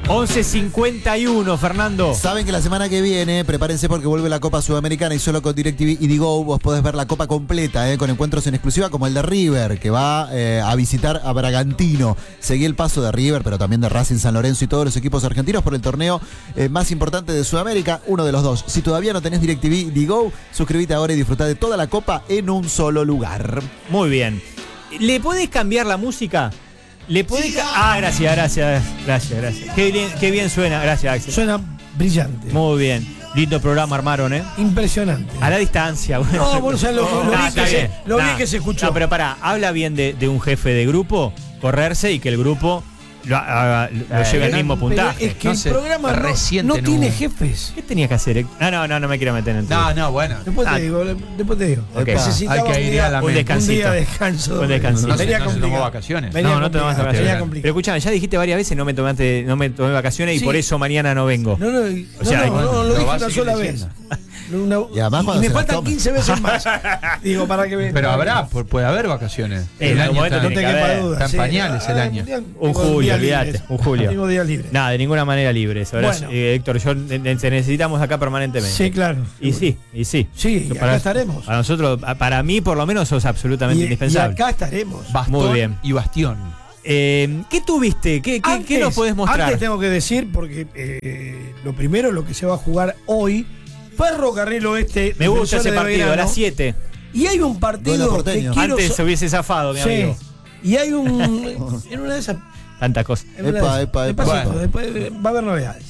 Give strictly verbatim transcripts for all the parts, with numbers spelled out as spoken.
once cincuenta y uno, Fernando. Saben que la semana que viene, prepárense porque vuelve la Copa Sudamericana y solo con DirecTV y Digo vos podés ver la Copa completa, eh, con encuentros en exclusiva como el de River, que va eh, a visitar a Bragantino. Seguí el paso de River, pero también de Racing, San Lorenzo y todos los equipos argentinos por el torneo eh, más importante de Sudamérica, uno de los dos. Si todavía no tenés DirecTV Digo, suscríbete ahora y disfrutá de toda la Copa en un solo lugar. Muy bien. ¿Le podés cambiar la música? ¿Le podés ca- Ah, gracias, gracias, gracias, gracias. Qué bien, qué bien suena, gracias, Axel. Suena brillante. Muy bien. Lindo programa armaron, ¿eh? Impresionante. A la distancia. Bueno. No, bueno, ya lo, lo Nah, vi está que se, bien. lo vi Nah. que se escuchó. No, pero pará, habla bien de, de un jefe de grupo, correrse y que el grupo lo, haga- lo Eh, lleve al pero- mismo Pero puntaje. es que No el sé, programa no, reciente no no tiene hubo. jefes. ¿Qué tenía que hacer? No, no, no, no me quiero meter en el No, no, bueno. Después Ah. te digo, después te digo. Ok. Necesitaba Hay que un ir día, a la un mente. descansito. un día de descanso. Un descansito. No se- Venía no se tomó complicado. vacaciones. Venía No, no te vas a complicado, vacaciones. venía Pero complicado. escuchame, ya dijiste varias veces no me tomaste, no me tomé vacaciones y Sí. por eso mañana no vengo. No, no, y- O sea, no, no, bueno, no, lo lo dije vas a una seguir sola diciendo. vez. Una- Y además cuando me se las faltan tome. quince veces más. Digo, para que me. Pero habrá, pu- puede haber vacaciones. En El algún año momento está- No te tiene que quepa haber. duda. Está en sí. pañales el Ah, año. mundial, Un tengo julio, días olvídate, libres. un julio. Tengo días libres. Nada, de ninguna manera libre eso. Ahora, Bueno. eh, Héctor, yo ne- ne- te necesitamos acá permanentemente. Sí, claro. Y sí, y sí. Sí, Yo acá estaremos. Para nosotros, a- para mí por lo menos sos absolutamente Y, y indispensable. acá estaremos. Bastón Muy bien. y bastión. Eh, ¿Qué tuviste? ¿Qué, qué, Antes- qué nos podés mostrar? Antes tengo que decir, porque eh, lo primero, lo que se va a jugar hoy, Ferrocarril Oeste. Me gusta Defensor ese de partido, a Belgrano. las siete. Y hay un Duelo partido que porteño. quiero. Antes so- se hubiese zafado, mi Sí. amigo. Y hay un. En una de esas. Tantas cosas. en una Epa, de esas. epa, epa. Despacito, Bueno. después va a haber novedades.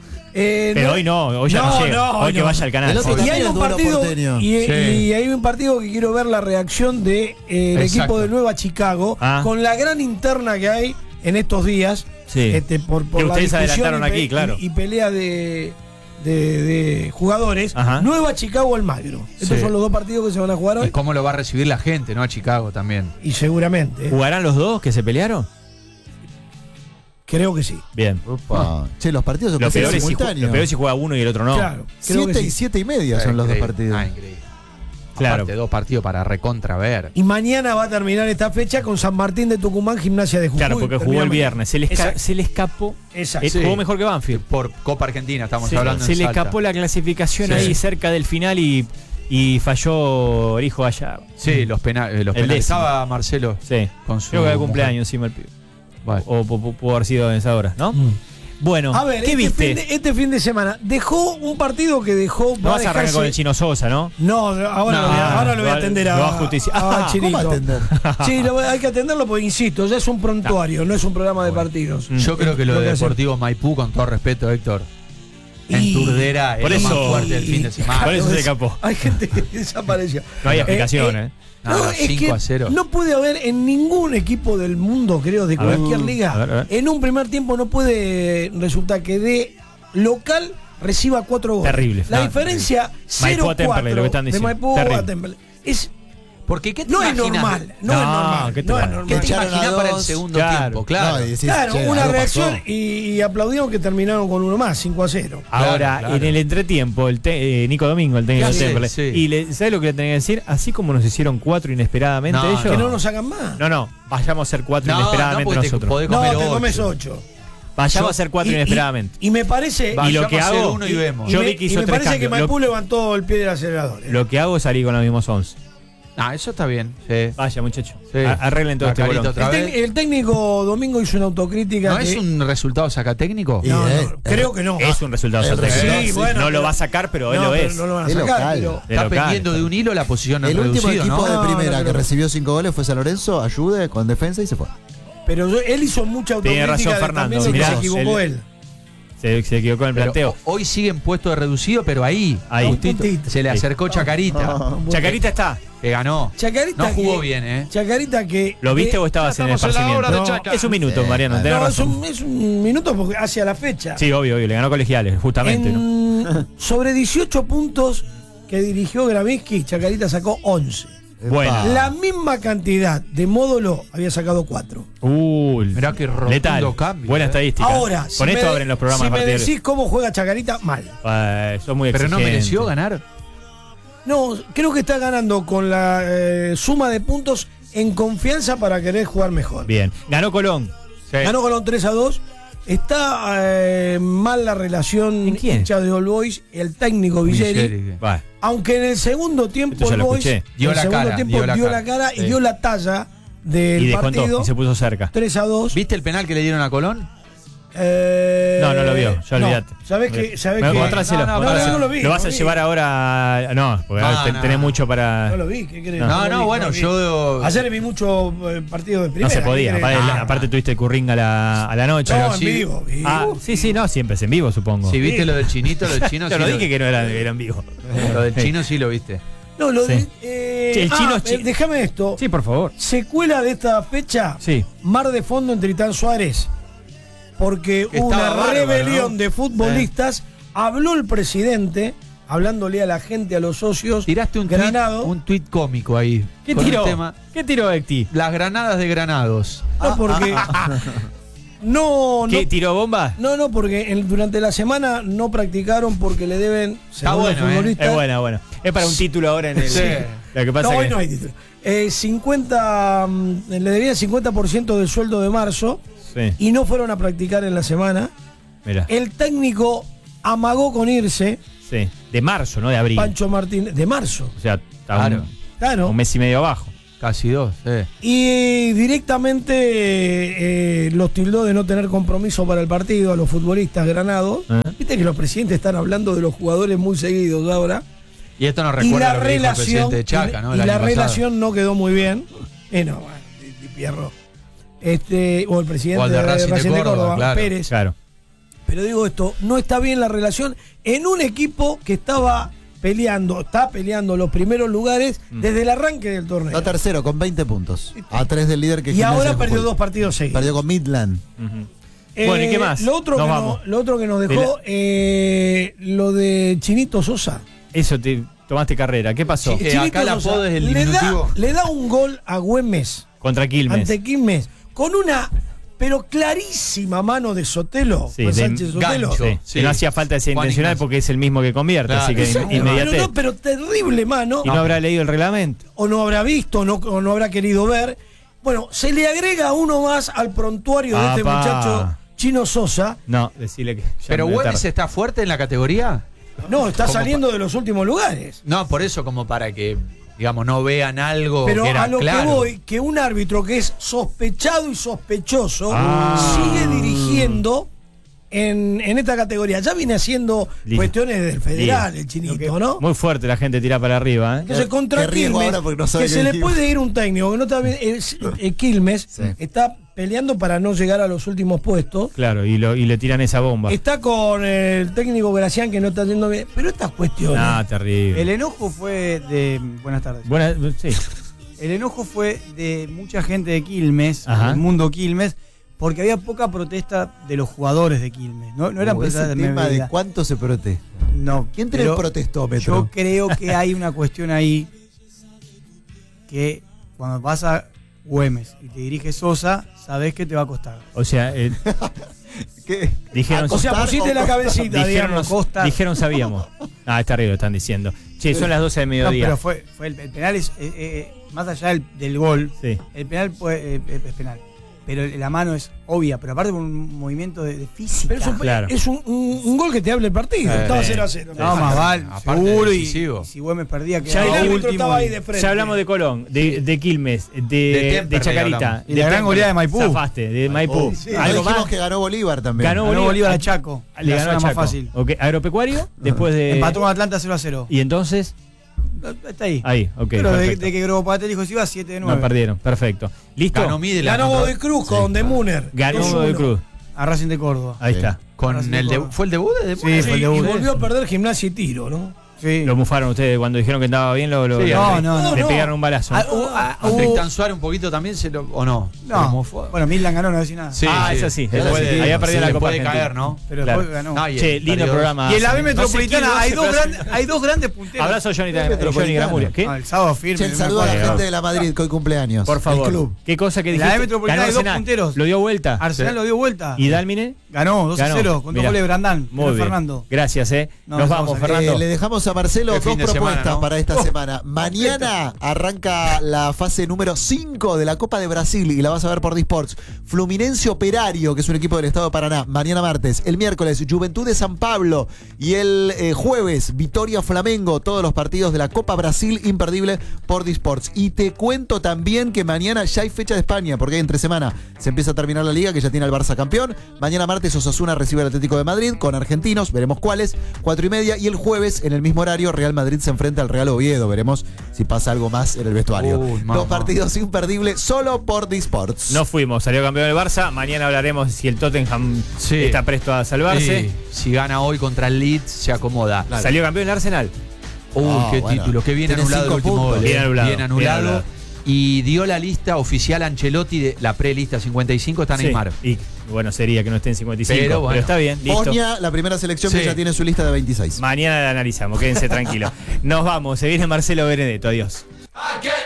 Eh, Pero hoy no, hoy ya no, No, llega. no, hoy que no. vaya al canal. El otro por Y favor. hay También un es duelo partido. porteño. Y, Sí. y hay un partido que quiero ver la reacción del de, el Exacto. equipo de Nueva Chicago Ah. con la gran interna que hay en estos días. Sí. Este, por, por Que la ustedes discusión adelantaron y pe- aquí, claro. y, y pelea de, de, de jugadores. Ajá. Nueva Chicago Almagro. Estos Sí. son los dos partidos que se van a jugar Y hoy. cómo lo va a recibir la gente, ¿no? A Chicago también. Y seguramente, eh, ¿Jugarán los dos que se pelearon? creo que sí. Bien. Opa. Che, los partidos son Lo casi peor, es si, ju- simultáneos. lo peor es si juega uno y el otro no. Claro, creo que Siete sí. y siete y media son los dos Increíble. partidos. Ah, increíble. Claro. Aparte, dos partidos para recontra ver. Y mañana va a terminar esta fecha con San Martín de Tucumán, Gimnasia de Jujuy. Claro, porque jugó Termina el mañana. viernes. Se le, esca- Exacto. se le escapó. Exacto. Eh, Sí. Jugó mejor que Banfield. Por Copa Argentina estamos Sí, hablando se en le Salta. escapó la clasificación Sí. ahí cerca del final y, y falló Erijo allá. Sí, los, pena- eh, los El penales. décimo. Estaba Marcelo Sí. con su Creo que era mujer. cumpleaños encima el pibe. Bueno. O pu- pu- pudo haber sido en esa hora, ¿no? Mm. Bueno, A ver, ¿qué este viste? fin, de, este fin de semana dejó un partido que dejó. No va vas a arrancar dejarse- con el Chino Sosa, ¿no? No, ahora, No, lo voy a, ahora lo voy a lo- atender a, lo va a justiciar. a Ah, Chinito. ¿cómo atender? Sí, lo voy- hay que atenderlo porque, insisto, ya es un prontuario, no es un programa de partidos. Mm. Yo creo que lo Lo de que hace- Deportivo Maipú, con todo respeto, Héctor, en Y- Turdera, por es lo eso- más fuerte del fin de semana. Por eso se es- escapó. Hay gente que desapareció. No hay explicación, ¿eh? No, No, es cinco que a cero. no puede haber en ningún equipo del mundo, creo, de A ver. cualquier liga. A ver, a ver. En un primer tiempo no puede resultar que de local reciba cuatro goles. Terrible. La No, diferencia Maipú a Temperley, cero cuatro lo que están de diciendo. Maipú Terrible. a Temperley. Es, Porque ¿qué te no es imaginas? normal. No, No, es normal. ¿qué te no es pasa? normal. ¿Qué te Echaron a imaginas para el dos. segundo Claro. tiempo? Claro. No, y decís, Claro, che, una algo reacción pasó. y, y aplaudieron que terminaron con uno más, cinco a cero. Ahora, claro. en el entretiempo, el te- eh, Nico Domingo, el técnico Sí, de Temperley, sí. y le, ¿sabes lo que le tenía que decir? Así como nos hicieron cuatro inesperadamente No, ellos. Que no nos hagan más. No, no, vayamos a ser cuatro No, no, inesperadamente porque te nosotros. podés No, comer te ocho. comes ocho. Vayamos Yo- a ser cuatro Y- y- inesperadamente. Y, me parece. Y lo Vayamos que a hacer hago- uno y vemos. y Yo me, vi que y hizo me tres parece que cambios. Maipú Lo- levantó el pie del acelerador. ¿eh? Lo que hago es salir con los mismos once. Ah, eso está bien. Sí. Vaya, muchachos. Sí. A- Arreglen todo La este carita bolón. otra El, vez. tec- el técnico Domingo hizo una autocrítica. ¿No que- es un resultado sacatécnico? Y- No, no, Eh, creo que no. Es un resultado El sorpresivo. resultado, Sí, sí. bueno, no lo pero- va a sacar, pero él no, lo pero es. no lo van a Es sacar. local. Pero, De Está local. pendiendo de un hilo la posición en El último reducido, equipo ¿no? de primera No, no, que no. recibió cinco goles fue San Lorenzo, ayude con defensa y se fue. pero yo- él hizo mucha Tiene autocrítica razón, de Fernando. también de que Mirá, se equivocó el- él. Se, se equivocó en el Pero planteo. hoy sigue en puesto de reducido, pero ahí, Ahí. justito, Puntito. se le Sí. acercó Chacarita, Chacarita está. que ganó. Chacarita No jugó que- bien, ¿eh? Chacarita que. ¿Lo viste que- o estabas en el estamos en la hora esparcimiento? de Chaca. Es un minuto, Sí, Mariano. claro. Tenés No, es razón. un, es un minuto porque hacia la fecha. Sí, obvio, obvio. Le ganó Colegiales, justamente. ¿no? En- sobre dieciocho puntos que dirigió Gravinsky, Chacarita sacó once. Bueno. Epa. La misma cantidad de módulo había sacado cuatro. Uh, Mirá qué rotundo letal. cambio, Buena eh. estadística. Ahora, Con si esto me, abren los programas si de me partidos. decís cómo juega Chacarita, mal. Eh, son muy Pero no exigentes. mereció ganar. No, creo que está ganando con la eh, suma de puntos en confianza para querer jugar mejor. Bien. Ganó Colón. Sí. Ganó Colón tres a dos Está eh, mal la relación ¿En quién? hincha de All Boys, el técnico Villeri. Villeri. Va. Aunque en el segundo tiempo Esto ya All lo Boys escuché. Dio en el la segundo cara, tiempo dio la dio cara. la cara y Sí. dio la talla del Y descontó, partido. y se puso cerca. tres a dos. ¿Viste el penal que le dieron a Colón? Eh, No, no lo vio, ya no. olvídate. ¿Sabés que, sabés Me- que mostráselo, No, no, mostráselo. no, no lo vi, Lo vas no a vi. llevar ahora a... No, porque No, ahora te- no. tenés mucho para... No lo vi, ¿qué querés? No. No, lo no, vi, bueno, lo vi. yo. Ayer vi mucho eh, partido de primera. No se podía, ¿qué querés? aparte, Ah. aparte tuviste el curringa a la, a la noche. No, pero en sí. vivo. vi. Ah, sí, sí, no, siempre es en vivo, supongo. Si viste lo del chinito, lo del chino. Yo sí no lo- dije que no era, era en vivo. Lo del chino sí lo viste. No, lo Sí. de. eh, Sí, el chino ah, es chi- eh, déjame esto. Sí, por favor. Secuela de esta fecha. Sí. Mar de fondo en Tritán Suárez. Porque Que hubo una estaba bárbaro, rebelión ¿no? de futbolistas. Habló el presidente, hablándole a la gente, a los socios. Tiraste un tweet, Granado. un tuit cómico ahí. ¿Qué con el tiró? tema. ¿Qué tiró Ecti? Las granadas de Granados. No, porque. no, no. ¿Qué tiró bomba? No, no, porque en- durante la semana no practicaron porque le deben, según bueno, los ¿eh? futbolistas. Es buena, bueno. Es para un título ahora en el. Sí. Lo que pasa No, hoy que. no hay título. Eh, cincuenta, mm, le debían cincuenta por ciento del sueldo de marzo Sí, y no fueron a practicar en la semana. mira. El técnico amagó con irse, Sí. De marzo, no de abril. Pancho Martínez, de marzo. O sea, está Claro. un, Claro. un mes y medio abajo. Casi dos, sí. Y directamente eh, los tildó de no tener compromiso para el partido a los futbolistas granados. ¿Eh? Viste que los presidentes están hablando de los jugadores muy seguidos ahora. Y esto nos Y recuerda la lo que dijo el relación, presidente de Chaca, y, ¿no? y El la año pasado. relación no quedó muy bien. Eh, no, bueno, Di- Di Pierro. Este, o el presidente O el de Racing de Córdoba, claro. Pérez. Claro. Pero digo esto, no está bien la relación en un equipo que estaba peleando, está peleando los primeros lugares Mm. desde el arranque del torneo. Está tercero con veinte puntos. A tres del líder que es Y Gimnasia ahora de perdió Jujuy. dos partidos seguidos. Perdió con Midland. Ujú. Eh, Bueno, ¿y qué más? Lo otro, Nos que, vamos. no- lo otro que nos De dejó, eh, lo de Chinito Sosa. Eso, te tomaste carrera. ¿Qué pasó? Sí. Eh, Chinito acá la Sosa apodo es el le da, diminutivo. le da un gol a Güemes Contra Quilmes. ante Quilmes con una pero clarísima mano de Sotelo, Sí, Juan de Sánchez Sotelo. gancho. Sí, Sí. que no hacía falta ese Juan intencional Ignacio. porque es el mismo que convierte, Claro. así que Exacto, in- inmediatez. pero, no, pero terrible mano, Y no habrá leído el reglamento. o no habrá visto, no, o no habrá querido ver. Bueno, se le agrega uno más al prontuario de este Apa. muchacho Chino Sosa. No, decirle que. ya Pero me Güemes tarde. está fuerte en la categoría. No, está Como saliendo de los últimos lugares. No, por eso, como para que, digamos, no vean algo Pero que era a lo claro. que voy, que un árbitro que es sospechado y sospechoso Ah. sigue dirigiendo en, en esta categoría. Ya viene haciendo Listo. cuestiones del federal, Listo. el chinito, ¿no? Muy fuerte la gente tira para arriba, ¿eh? Entonces, contra Qué riesgo Quilmes, ahora porque no sabe que qué se le equipo. puede ir un técnico que no está bien. es- eh, Quilmes Sí. está peleando para no llegar a los últimos puestos. Claro, y, lo, y le tiran esa bomba. Está con el técnico Gracián que no está yendo bien. Pero estas cuestiones. Ah, terrible. El enojo fue de. Buenas tardes. Buena, sí. El enojo fue de mucha gente de Quilmes, Ajá. del mundo Quilmes, porque había poca protesta de los jugadores de Quilmes. No, no eran Uh, ese protestas de tema de medida. cuánto se protesta. No. ¿Quién tiene pero el protestómetro? Yo creo que hay una cuestión ahí que cuando vas a Güemes y te dirige Sosa, sabés que te va a costar. O sea, eh, ¿Qué? dijeron. O sea, Acostar pusiste o- la cabecita, dijeron, digamos. Costa. dijeron sabíamos. Ah, está arriba, están diciendo. Che, son las doce de No, mediodía. pero fue, fue el, el penal es, eh, eh, más allá del, del gol, Sí. el penal fue, eh, es penal. Pero la mano es obvia, pero aparte con un movimiento de, de física. Pero es, un, Claro. es un, un- un gol que te habla el partido. Eh, Estaba eh. cero a cero. No, más vale, Aparte seguro. Y, decisivo. y si Güemes perdía, Ya quedaba el árbitro último. estaba ahí y- de frente. Ya hablamos de Colón, de, de Quilmes, de, De de, Temperley Chacarita. hablamos. Y la gran Temperley. goleada de Maipú. Zafaste, de Maipú. Sí, No ¿Algo dijimos más? que ganó Bolívar también. Ganó Ganó Bolívar a Ah, Chaco. Le la ganó a zona Chaco. más fácil. Ok, Agropecuario, después de. Empató con Atlanta cero a cero. Y entonces, Está ahí. ahí, ok. Pero de, perfecto. de que Grobopatel dijo si iba siete de nueve. No perdieron, perfecto. ¿Listo? Ganó Midland. Ganó contra- Godoy Cruz con De Muner. Ganó dos Godoy uno. Cruz. A Racing de Córdoba. Ahí Sí. está. Con Racing el de de- Córdoba. ¿Fue el debut de Sí, Sí, fue el y debut. volvió a perder Gimnasia y Tiro, ¿no? Sí. Lo mufaron ustedes cuando dijeron que andaba bien, lo, lo- Sí, lo- no, no, no. le no. pegaron un balazo. Ah, uh, ah, A uh, Tristán Suárez un poquito también se lo, o no. no. ¿Cómo fue? Bueno, Midland ganó, no decía nada. Sí, ah, sí. es así, Se es así. puede- Había perdido se la le Copa puede Argentina. caer, ¿no? Pero Claro. después ganó. No, y Che, el lindo perdió- programa. Y en la B No sé Metropolitana quién hay, lo dos hace, pero grandes, hay dos grandes punteros. Abrazo Johnny, Sí, Johnny Metropolitana. Gramulia. ¿Qué? Ah, el sábado firme. Che, el me saludo a la acuerdo. gente de la Madrid que hoy cumpleaños. Por favor. El club. ¿Qué cosa que En la dijiste? B Metropolitana Ganó hay dos Arsenal. punteros. ¿Lo dio vuelta? Arsenal lo dio vuelta. ¿Y Dálmine? Ganó dos a Ganó. cero con dos Mirá. goles de Brandán. Muy Pero bien. Fernando. Gracias, eh. No, Nos nos vamos, vamos a- Fernando. Eh, le dejamos a Marcelo Qué dos fin de propuestas semana, ¿no? para esta Oh, semana. Mañana arranca la fase número cinco de la Copa de Brasil y la vas a ver por Disports. Fluminense Operario, que es un equipo del estado de Paraná, mañana martes. El miércoles, Juventud de San Pablo. Y el eh, jueves, Vitoria Flamengo. Todos los partidos de la Copa Brasil imperdible por Disports. Y te cuento también que mañana ya hay fecha de España, porque entre semana se empieza a terminar la liga, que ya tiene al Barça campeón. Mañana martes, Osasuna recibe al Atlético de Madrid con argentinos, veremos cuáles. Cuatro y media. Y el jueves, en el mismo horario, Real Madrid se enfrenta al Real Oviedo. Veremos si pasa algo más en el vestuario. Uy, mamá. Dos partidos imperdibles solo por Disports. No fuimos, salió campeón el Barça. Mañana hablaremos si el Tottenham Sí. está presto a salvarse. Sí, si gana hoy contra el Leeds, se acomoda. Claro. Salió campeón el Arsenal. Uy, Ah, qué bueno. título, qué bien Tiene anulado el cinco último puntos. gol. Bien eh. anulado, Bien bien anulado. anulado. Y dio la lista oficial Ancelotti de la prelista cincuenta y cinco, está Sí. Neymar. Y bueno, sería que no esté en cincuenta y cinco. Pero Pero, bueno. está bien, listo. Bosnia, la primera selección que Sí. ya tiene su lista de veintiséis. Mañana la analizamos, quédense tranquilos. Nos vamos, se viene Marcelo Benedetto, adiós. I get